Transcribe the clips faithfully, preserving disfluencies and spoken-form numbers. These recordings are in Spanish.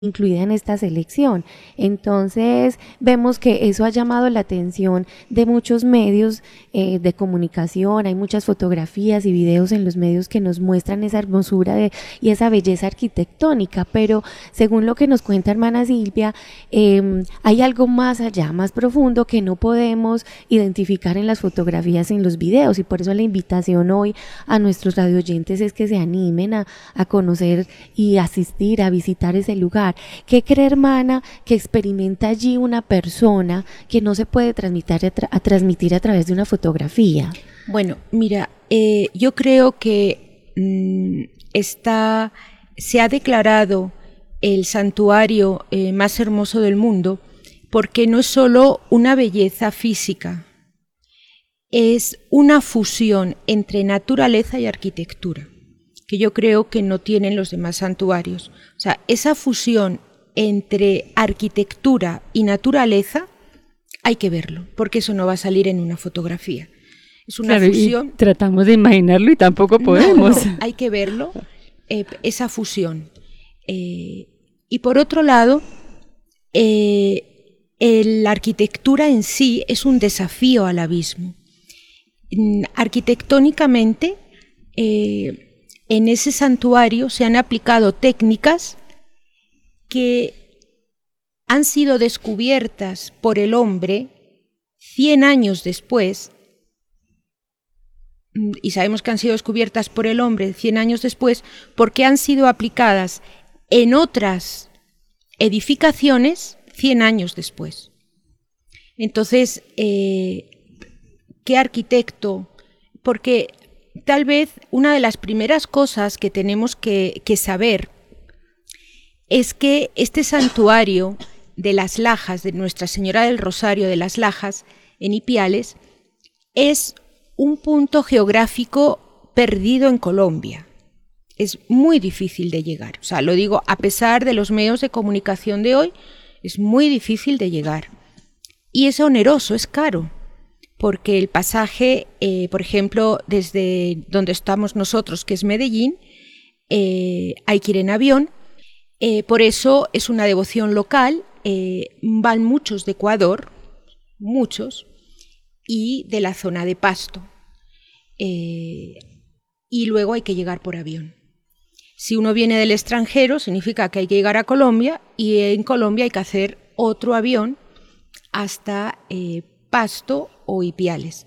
incluida en esta selección. Entonces vemos que eso ha llamado la atención de muchos medios eh, de comunicación. Hay muchas fotografías y videos en los medios que nos muestran esa hermosura de, y esa belleza arquitectónica, pero según lo que nos cuenta hermana Silvia, eh, hay algo más allá, más profundo, que no podemos identificar en las fotografías, en los videos, y por eso la invitación hoy a nuestros radioyentes es que se animen a, a conocer y asistir, a visitar ese lugar. ¿Qué cree, hermana, que experimenta allí una persona que no se puede transmitir a, tra- a transmitir a través de una fotografía? Bueno, mira, eh, yo creo que mmm, está, se ha declarado el santuario eh, más hermoso del mundo porque no es solo una belleza física, es una fusión entre naturaleza y arquitectura, que yo creo que no tienen los demás santuarios. O sea, esa fusión entre arquitectura y naturaleza hay que verlo, porque eso no va a salir en una fotografía. Es una claro, fusión. Y tratamos de imaginarlo y tampoco podemos. No, no, hay que verlo, eh, esa fusión. Eh, y por otro lado, eh, el, la arquitectura en sí es un desafío al abismo. Arquitectónicamente, eh, en ese santuario se han aplicado técnicas que han sido descubiertas por el hombre cien años después, y sabemos que han sido descubiertas por el hombre cien años después porque han sido aplicadas en otras edificaciones cien años después. Entonces, eh, ¿qué arquitecto? Porque tal vez una de las primeras cosas que tenemos que, que saber es que este santuario de las Lajas, de Nuestra Señora del Rosario de las Lajas, en Ipiales, es un punto geográfico perdido en Colombia. Es muy difícil de llegar. O sea, lo digo, a pesar de los medios de comunicación de hoy, es muy difícil de llegar. Y es oneroso, es caro. Porque el pasaje, eh, por ejemplo, desde donde estamos nosotros, que es Medellín, eh, hay que ir en avión, eh, por eso es una devoción local, eh, van muchos de Ecuador, muchos, y de la zona de Pasto, eh, y luego hay que llegar por avión. Si uno viene del extranjero, significa que hay que llegar a Colombia, y en Colombia hay que hacer otro avión hasta eh, Pasto o Ipiales.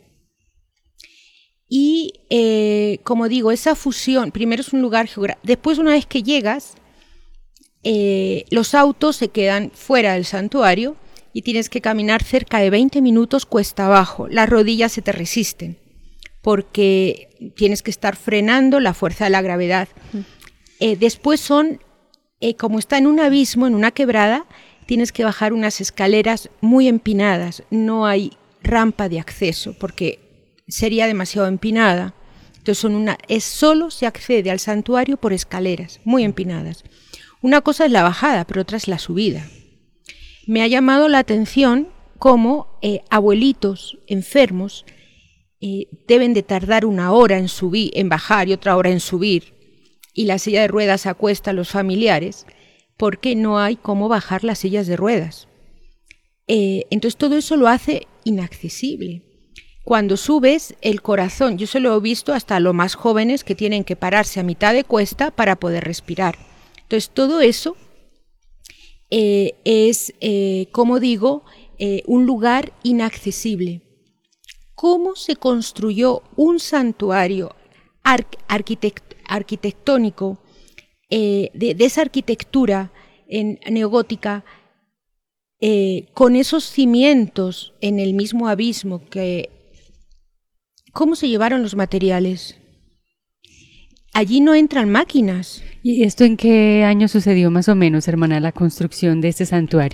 Y eh, como digo, esa fusión, primero es un lugar geográfico, después una vez que llegas, eh, los autos se quedan fuera del santuario y tienes que caminar cerca de veinte minutos cuesta abajo, las rodillas se te resisten, porque tienes que estar frenando la fuerza de la gravedad. Eh, después son, eh, como está en un abismo, en una quebrada, tienes que bajar unas escaleras muy empinadas, no hay rampa de acceso porque sería demasiado empinada. Entonces son una, es solo se accede al santuario por escaleras muy empinadas. Una cosa es la bajada, pero otra es la subida. Me ha llamado la atención cómo eh, abuelitos enfermos eh, deben de tardar una hora en subir, en bajar y otra hora en subir, y la silla de ruedas acuesta a los familiares porque no hay cómo bajar las sillas de ruedas. Eh, entonces todo eso lo hace inaccesible. Cuando subes, el corazón, yo se lo he visto hasta a los más jóvenes que tienen que pararse a mitad de cuesta para poder respirar. Entonces todo eso eh, es, eh, como digo, eh, un lugar inaccesible. ¿Cómo se construyó un santuario ar- arquitect- arquitectónico eh, de, de esa arquitectura en, neogótica eh, con esos cimientos en el mismo abismo? Que, ¿cómo se llevaron los materiales? Allí no entran máquinas. ¿Y esto en qué año sucedió más o menos, hermana, la construcción de este santuario?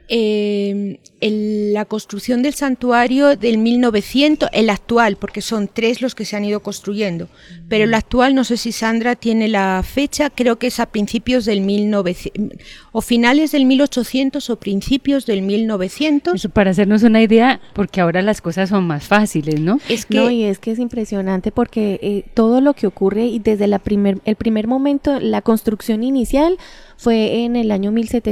eh, el, la construcción del santuario del mil novecientos, el actual, porque son tres los que se han ido construyendo, pero el actual, no sé si Sandra tiene la fecha, creo que es a principios del mil novecientos, o finales del mil ochocientos o principios del mil novecientos. Eso para hacernos una idea, porque ahora las cosas son más fáciles, ¿no? Es que, no, y es que es impresionante porque eh, todo lo que ocurre y desde la primer, el primer momento, la construcción inicial fue en el año mil setecientos